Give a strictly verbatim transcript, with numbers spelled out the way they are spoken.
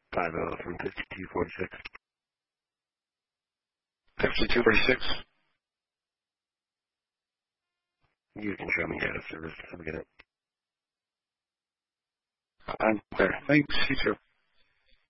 five oh from fifty-two forty-six. fifty-two forty-six. You can show me data service. I'll get it. I'm there. Thanks. You too.